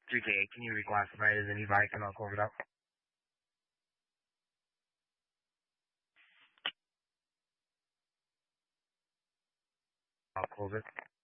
3K, can you reclassify it as an e-bike and I'll close it up? I'll close it.